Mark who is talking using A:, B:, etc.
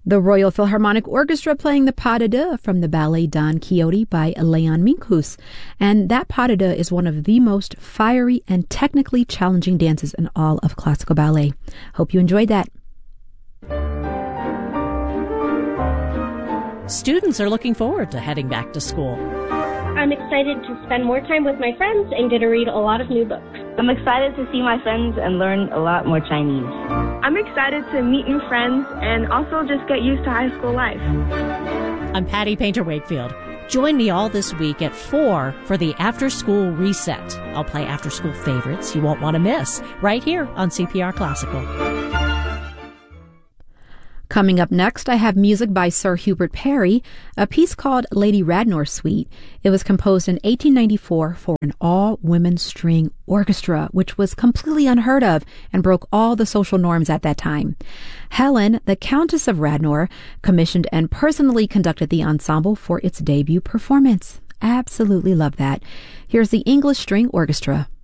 A: The Royal Philharmonic Orchestra playing the Pas de Deux from the ballet Don Quixote by Leon Minkus. And that Pas de Deux is one of the most fiery and technically challenging dances in all of classical ballet. Hope you enjoyed that.
B: Students are looking forward to heading back to school.
C: I'm excited to spend more time with my friends and get to read a lot of new books.
D: I'm excited to see my friends and learn a lot more Chinese.
E: I'm excited to meet new friends and also just get used to high school life.
B: I'm Patty Painter Wakefield. Join me all this week at 4 for the After School Reset. I'll play after school favorites you won't want to miss right here on CPR Classical.
A: Coming up next, I have music by Sir Hubert Parry, a piece called Lady Radnor Suite. It was composed in 1894 for an all-women string orchestra, which was completely unheard of and broke all the social norms at that time. Helen, the Countess of Radnor, commissioned and personally conducted the ensemble for its debut performance. Absolutely love that. Here's the English String Orchestra.